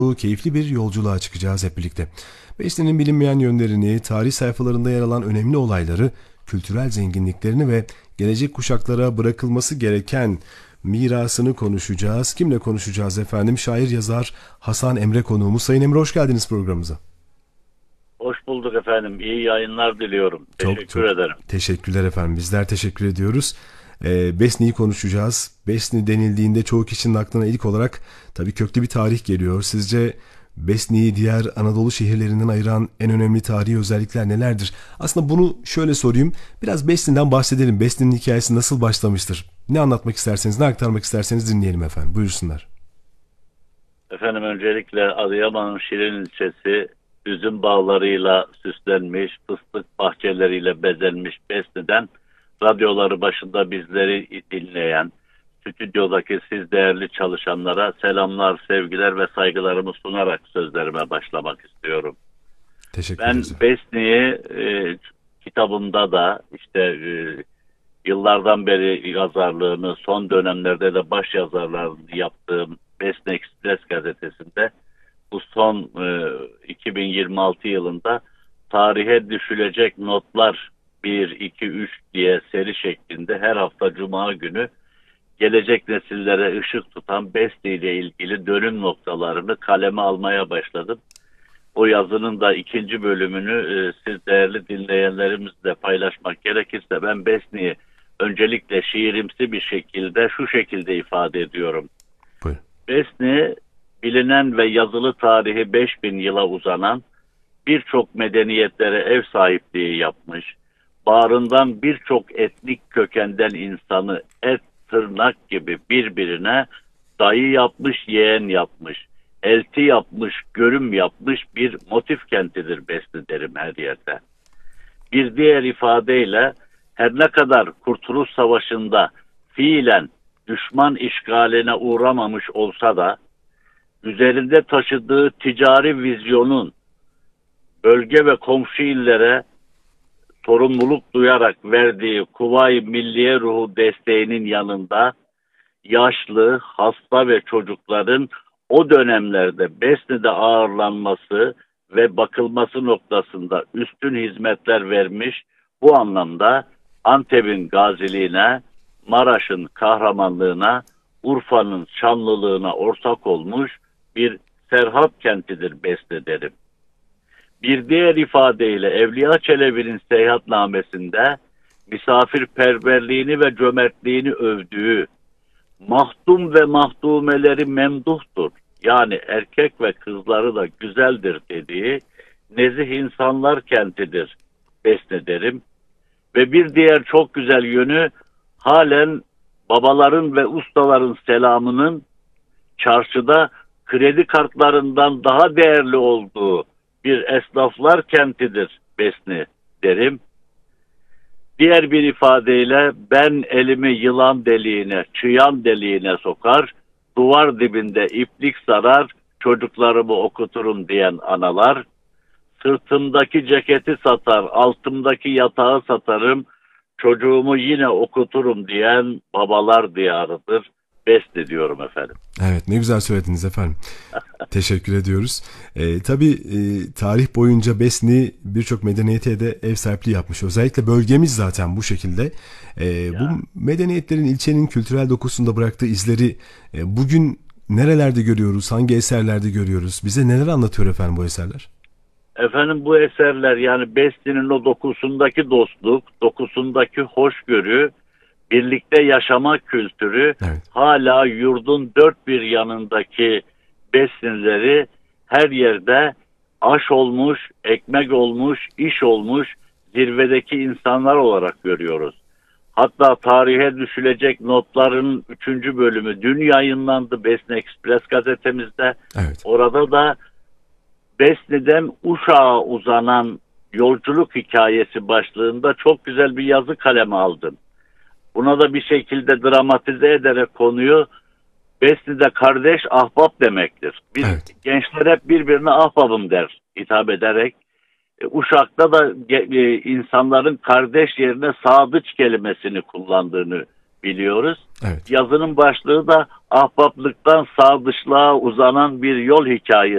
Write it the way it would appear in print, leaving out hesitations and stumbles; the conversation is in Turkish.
Bu keyifli bir yolculuğa çıkacağız hep birlikte. Besne'nin bilinmeyen yönlerini, tarih sayfalarında yer alan önemli olayları, kültürel zenginliklerini ve gelecek kuşaklara bırakılması gereken mirasını konuşacağız. Kimle konuşacağız efendim? Şair yazar Hasan Emre konuğumuz. Sayın Emre, hoş geldiniz programımıza. Hoş bulduk efendim. İyi yayınlar diliyorum. Çok Teşekkür ederim. teşekkürler efendim. Bizler teşekkür ediyoruz. Besni'yi konuşacağız. Besni denildiğinde çoğu kişinin aklına ilk olarak tabii köklü bir tarih geliyor. Sizce Besni'yi diğer Anadolu şehirlerinden ayıran en önemli tarihi özellikler nelerdir? Aslında bunu şöyle sorayım. Biraz Besni'den bahsedelim. Besni'nin hikayesi nasıl başlamıştır? Ne anlatmak isterseniz, ne aktarmak isterseniz dinleyelim efendim. Buyursunlar. Efendim öncelikle Adıyaman'ın Şirin ilçesi üzüm bağlarıyla süslenmiş, fıstık bahçeleriyle bezenmiş Besni'den radyoları başında bizleri dinleyen, stüdyodaki siz değerli çalışanlara selamlar, sevgiler ve saygılarımı sunarak sözlerime başlamak istiyorum. Teşekkür Ben ederiz. Besni'yi kitabımda da yıllardan beri yazarlığını, son dönemlerde de baş yazarlarını yaptığım Besni Ekspres gazetesinde bu son 2026 yılında tarihe düşülecek notlar 1, 2, 3 diye seri şeklinde her hafta Cuma günü gelecek nesillere ışık tutan Besni ile ilgili dönüm noktalarını kaleme almaya başladım. O yazının da ikinci bölümünü siz değerli dinleyenlerimizle paylaşmak gerekirse ben Besni'yi öncelikle şiirimsi bir şekilde şu şekilde ifade ediyorum. Buyurun. Besni bilinen ve yazılı tarihi 5000 yıla uzanan birçok medeniyetlere ev sahipliği yapmış, bağrından birçok etnik kökenden insanı et, tırnak gibi birbirine dayı yapmış, yeğen yapmış, elti yapmış, görüm yapmış bir motif kentidir Besni derim her yerde. Bir diğer ifadeyle her ne kadar Kurtuluş Savaşı'nda fiilen düşman işgaline uğramamış olsa da üzerinde taşıdığı ticari vizyonun bölge ve komşu illere sorumluluk duyarak verdiği Kuvayi Milliye ruhu desteğinin yanında yaşlı, hasta ve çocukların o dönemlerde Besni'de ağırlanması ve bakılması noktasında üstün hizmetler vermiş, bu anlamda Antep'in gaziliğine, Maraş'ın kahramanlığına, Urfa'nın şanlılığına ortak olmuş bir serhat kentidir Besni derim. Bir diğer ifadeyle Evliya Çelebi'nin seyahatnamesinde misafirperverliğini ve cömertliğini övdüğü, mahdum ve mahdumeleri memduhtur, yani erkek ve kızları da güzeldir dediği nezih insanlar kentidir Besni derim. Ve bir diğer çok güzel yönü halen babaların ve ustaların selamının çarşıda kredi kartlarından daha değerli olduğu bir esnaflar kentidir Besni derim. Diğer bir ifadeyle ben elimi yılan deliğine, çıyan deliğine sokar, duvar dibinde iplik sarar, çocuklarımı okuturum diyen analar, sırtımdaki ceketi satar, altımdaki yatağı satarım, çocuğumu yine okuturum diyen babalar diyarıdır Besni diyorum efendim. Evet, ne güzel söylediniz efendim. Teşekkür ediyoruz. Tabii tarih boyunca Besni birçok medeniyete de ev sahipliği yapmış. Özellikle bölgemiz zaten bu şekilde. Bu medeniyetlerin ilçenin kültürel dokusunda bıraktığı izleri bugün nerelerde görüyoruz, hangi eserlerde görüyoruz? Bize neler anlatıyor efendim bu eserler? Efendim bu eserler yani Besni'nin o dokusundaki dostluk, dokusundaki hoşgörü, birlikte yaşama kültürü, Evet. hala yurdun dört bir yanındaki Besnileri her yerde aş olmuş, ekmek olmuş, iş olmuş zirvedeki insanlar olarak görüyoruz. Hatta tarihe düşülecek notların 3. bölümü dün yayınlandı Besni Ekspres gazetemizde. Evet. Orada da Besni'den Uşak'a uzanan yolculuk hikayesi başlığında çok güzel bir yazı kaleme aldım. Buna da bir şekilde dramatize ederek konuyu Besni'de kardeş ahbap demektir. Biz gençler hep birbirine ahbabım der hitap ederek. Uşak'ta da insanların kardeş yerine sadıç kelimesini kullandığını biliyoruz. Evet. Yazının başlığı da ahbaplıktan sadıçlığa uzanan bir yol hikayesi.